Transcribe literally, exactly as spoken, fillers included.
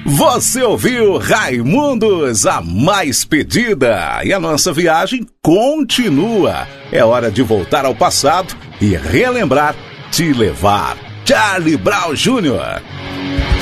Você ouviu Raimundos, a mais pedida, e a nossa viagem continua. É hora de voltar ao passado e relembrar, te levar. Charlie Brown Júnior